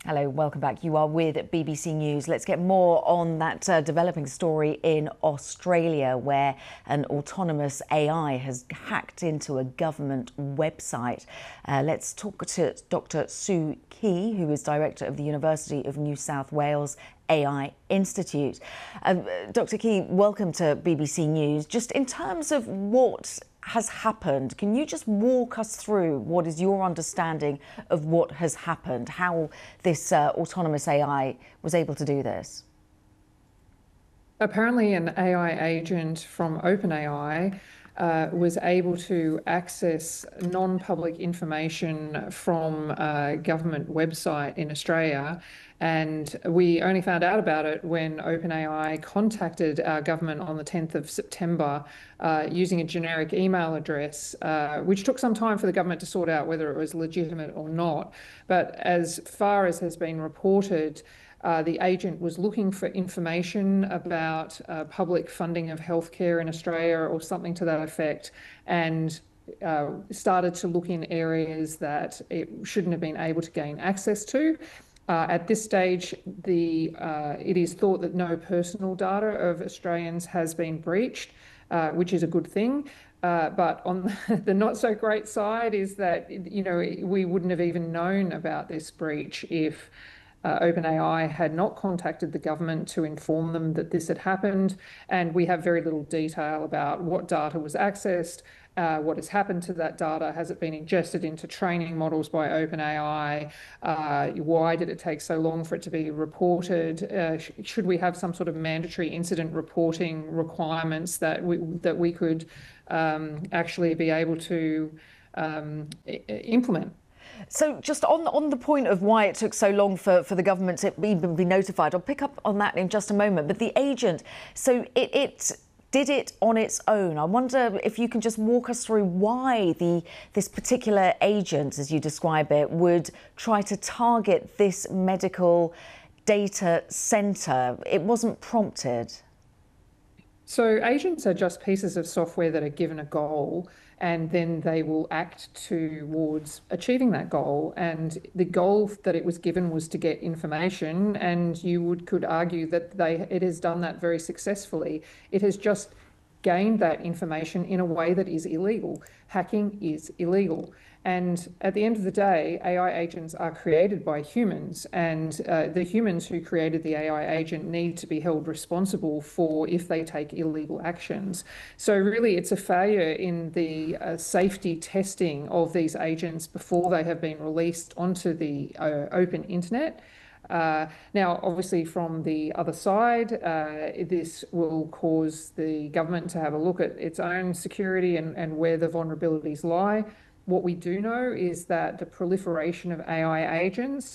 Hello, welcome back. You are with BBC News. Let's get more on that developing story in Australia, where an autonomous AI has hacked into a government website. Let's talk to Dr. Sue Key, who is director of the University of New South Wales AI Institute. Dr. Key, welcome to BBC News. Just in terms of what has happened, can you just walk us through what is your understanding of what has happened, how this autonomous AI was able to do this? Apparently an AI agent from OpenAI was able to access non-public information from a government website in Australia. And we only found out about it when OpenAI contacted our government on the 10th of September using a generic email address, which took some time for the government to sort out whether it was legitimate or not. But as far as has been reported, the agent was looking for information about public funding of healthcare in Australia or something to that effect, and started to look in areas that it shouldn't have been able to gain access to. At this stage, it is thought that no personal data of Australians has been breached, which is a good thing. But on the not so great side is that, we wouldn't have even known about this breach if OpenAI had not contacted the government to inform them that this had happened. And we have very little detail about what data was accessed, what has happened to that data. Has it been ingested into training models by OpenAI? Why did it take so long for it to be reported? Should we have some sort of mandatory incident reporting requirements that we could actually be able to implement? So just on the point of why it took so long for the government to even be notified, I'll pick up on that in just a moment. But the agent, so it did it on its own. I wonder if you can just walk us through why this particular agent, as you describe it, would try to target this medical data centre. It wasn't prompted. So agents are just pieces of software that are given a goal, and then they will act towards achieving that goal. And the goal that it was given was to get information, and could argue that it has done that very successfully. It has just gained that information in a way that is illegal. Hacking is illegal. And at the end of the day, AI agents are created by humans, and the humans who created the AI agent need to be held responsible for if they take illegal actions. So really, it's a failure in the safety testing of these agents before they have been released onto the open internet. Now, obviously, from the other side, this will cause the government to have a look at its own security and where the vulnerabilities lie. What we do know is that the proliferation of AI agents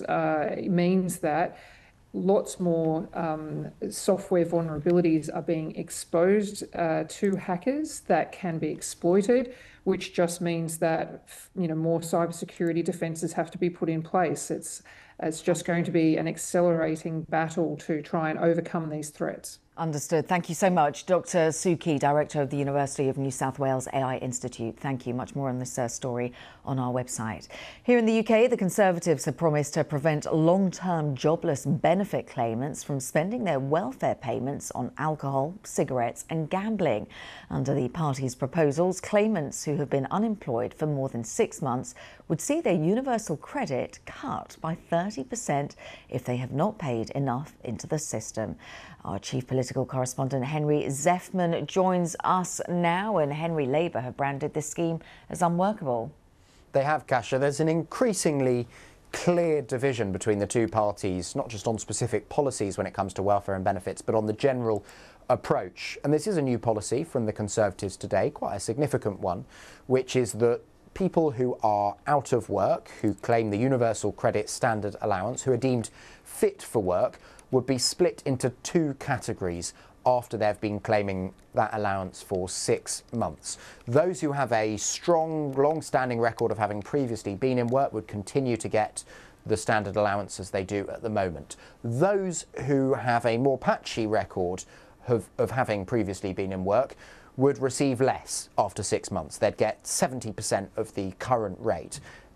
means that lots more software vulnerabilities are being exposed to hackers that can be exploited, which just means that more cybersecurity defenses have to be put in place. It's just going to be an accelerating battle to try and overcome these threats. Understood. Thank you so much. Dr. Sue Key, Director of the University of New South Wales AI Institute. Thank you. Much more on this story on our website. Here in the UK, the Conservatives have promised to prevent long-term jobless benefit claimants from spending their welfare payments on alcohol, cigarettes and gambling. Under the party's proposals, claimants who have been unemployed for more than 6 months would see their universal credit cut by 30% if they have not paid enough into the system. Our chief political correspondent Henry Zeffman joins us now, and Henry, Labour have branded this scheme as unworkable. They have, Kasia. There's an increasingly clear division between the two parties, not just on specific policies when it comes to welfare and benefits, but on the general approach. And this is a new policy from the Conservatives today, quite a significant one, which is that people who are out of work, who claim the Universal Credit Standard Allowance, who are deemed fit for work, would be split into two categories after they've been claiming that allowance for 6 months. Those who have a strong, long-standing record of having previously been in work would continue to get the standard allowance as they do at the moment. Those who have a more patchy record of having previously been in work would receive less after 6 months. They'd get 70% of the current rate.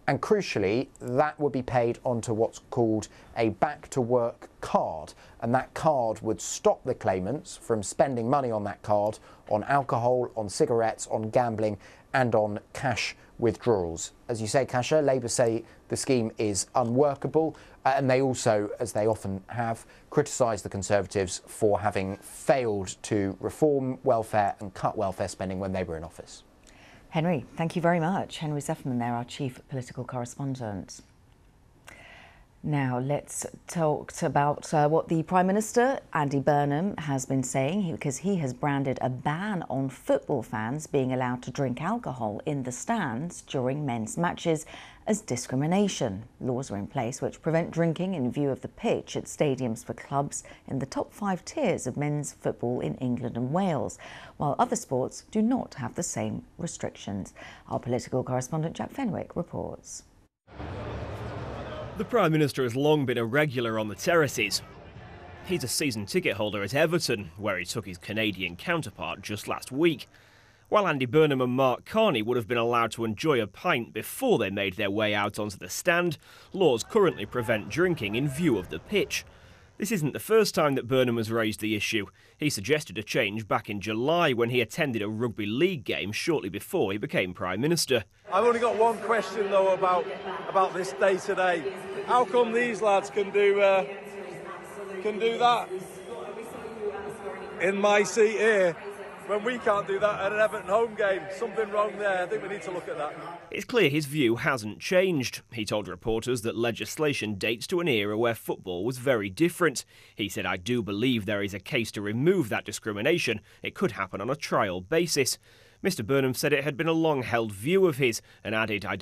And crucially, that would be paid onto what's called a back-to-work card. And that card would stop the claimants from spending money on that card on alcohol, on cigarettes, on gambling and on cash withdrawals. As you say, Kasia, Labour say the scheme is unworkable, and they also, as they often have, criticise the Conservatives for having failed to reform welfare and cut welfare spending when they were in office. Henry, thank you very much. Henry Zefferman there, our chief political correspondent. Now let's talk about what the Prime Minister, Andy Burnham, has been saying, because he has branded a ban on football fans being allowed to drink alcohol in the stands during men's matches as discrimination. Laws are in place which prevent drinking in view of the pitch at stadiums for clubs in the top 5 tiers of men's football in England and Wales, while other sports do not have the same restrictions. Our political correspondent Jack Fenwick reports. The Prime Minister has long been a regular on the terraces. He's a season ticket holder at Everton, where he took his Canadian counterpart just last week. While Andy Burnham and Mark Carney would have been allowed to enjoy a pint before they made their way out onto the stand, laws currently prevent drinking in view of the pitch. This isn't the first time that Burnham has raised the issue. He suggested a change back in July when he attended a rugby league game shortly before he became Prime Minister. I've only got one question though about this day today. How come these lads can do that in my seat here when we can't do that at an Everton home game? Something wrong there. I think we need to look at that. It's clear his view hasn't changed. He told reporters that legislation dates to an era where football was very different. He said, "I do believe there is a case to remove that discrimination. It could happen on a trial basis." Mr Burnham said it had been a long-held view of his and added, "I